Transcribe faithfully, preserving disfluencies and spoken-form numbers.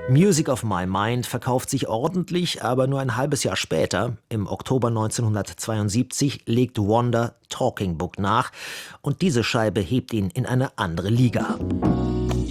Music of My Mind verkauft sich ordentlich, aber nur ein halbes Jahr später, im Oktober neunzehnhundertzweiundsiebzig, legt Wonder Talking Book nach und diese Scheibe hebt ihn in eine andere Liga.